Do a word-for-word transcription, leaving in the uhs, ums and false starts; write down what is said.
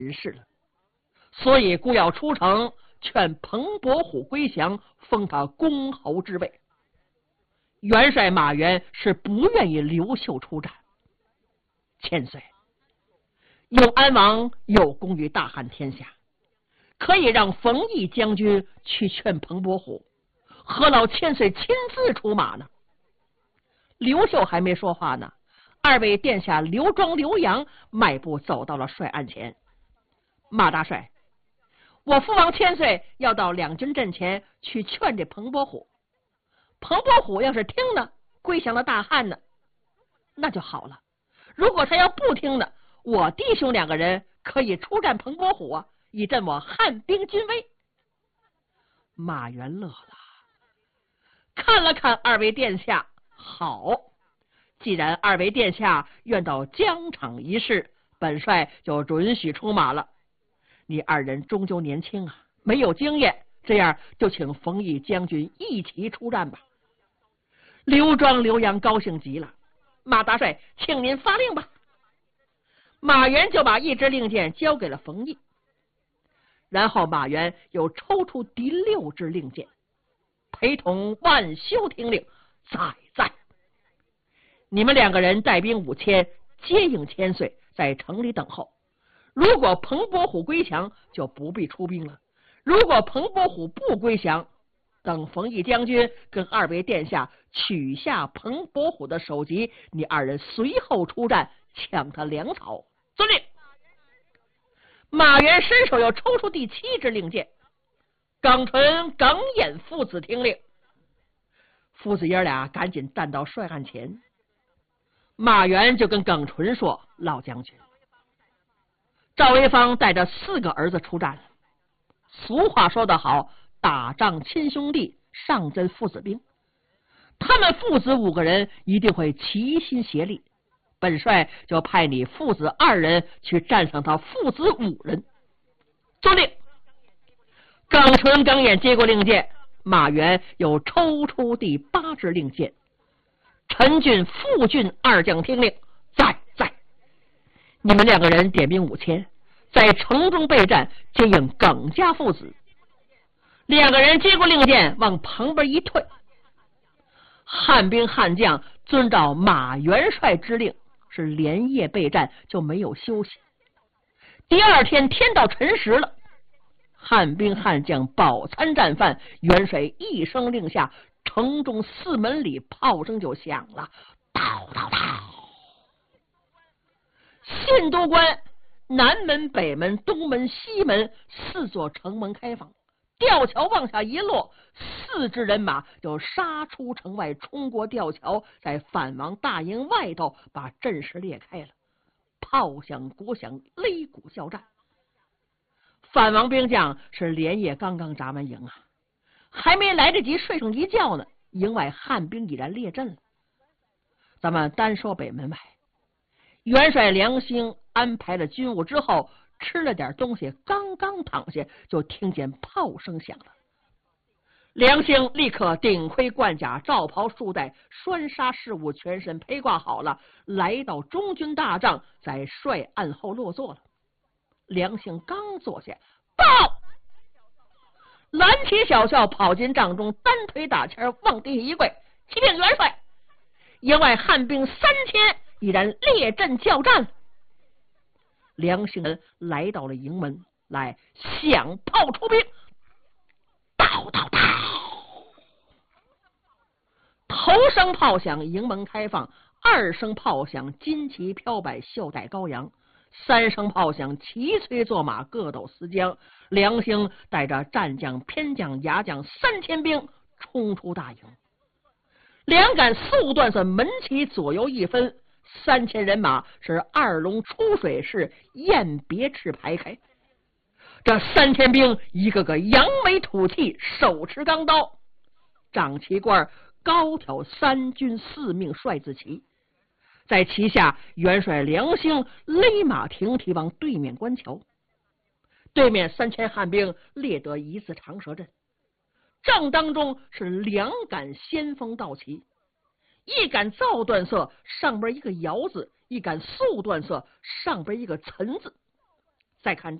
事了，所以故要出城劝彭伯虎归降，封他公侯之位。元帅马援是不愿意刘秀出战。千岁，永安王有功于大汉天下，可以让冯异将军去劝彭伯虎，何劳千岁亲自出马呢？刘秀还没说话呢，二位殿下刘庄、刘洋迈步走到了帅案前。马大帅，我父王千岁要到两军阵前去劝这彭伯虎，彭伯虎要是听呢，归降了大汉呢，那就好了。如果他要不听呢，我弟兄两个人可以出战彭伯虎啊，以振我汉兵军威。马援乐了，看了看二位殿下，好，既然二位殿下愿到疆场一试，本帅就准许出马了。你二人终究年轻啊，没有经验，这样就请冯异将军一起出战吧。刘庄、刘洋高兴极了，马大帅，请您发令吧。马援就把一支令箭交给了冯异，然后马援又抽出第六支令箭，陪同万休听令，在在。你们两个人带兵五千，接应千岁，在城里等候。如果彭伯虎归降，就不必出兵了；如果彭伯虎不归降，等冯异将军跟二位殿下取下彭伯虎的首级，你二人随后出战，抢他粮草。遵令。马援伸手又抽出第七支令箭，耿纯、耿眼父子听令。父子爷俩赶紧站到帅案前。马援就跟耿纯说：“老将军，赵威方带着四个儿子出战了。俗话说得好，打仗亲兄弟，上阵父子兵。他们父子五个人一定会齐心协力，本帅就派你父子二人去战胜他父子五人。”遵令。耿纯、耿眼接过令箭，马援又抽出第八支令箭。陈俊、傅俊二将听令，在在。你们两个人点兵五千，在城中备战，接应耿家父子。两个人接过令箭，往旁边一退。汉兵汉将遵照马元帅之令，是连夜备战，就没有休息。第二天天到辰时了，汉兵汉将饱餐战饭，元帅一声令下，城中四门里炮声就响了，叨叨叨。信都关南门、北门、东门、西门四座城门开放，吊桥往下一落，四支人马就杀出城外，冲过吊桥，在反王大营外头把阵势裂开了，炮响鼓响，擂鼓交战。反王兵将是连夜刚刚扎完营啊，还没来得及睡上一觉呢，营外汉兵已然列阵了。咱们单说北门外，元帅梁兴安排了军务之后，吃了点东西，刚刚躺下，就听见炮声响了。梁兴立刻顶盔贯甲，罩袍束带，栓纱饰物全身披挂好了，来到中军大帐，在帅案后落座了。梁兴刚坐下，报！蓝旗小校跑进帐中，单腿打前往地下一跪，启禀元帅，营外汉兵三千已然列阵交战。梁兴人来到了营门，来响炮出兵，叨叨叨，头声炮响，营门开放；二声炮响，旌旗飘摆，袖带高扬；三声炮响，齐催坐马，各斗思将。梁兴带着战将、偏将、牙将三千兵冲出大营，两杆速断色门旗左右一分，三千人马是二龙出水式雁别翅排开。这三千兵一个个扬眉吐气，手持钢刀，掌旗官高挑三军四命帅字旗，在旗下元帅梁兴勒马停蹄往对面关桥。对面三千汉兵列得一字长蛇阵，正当中是两杆先锋道旗，一杆皂缎色，上边一个摇字；一杆素缎色，上边一个岑字。 再看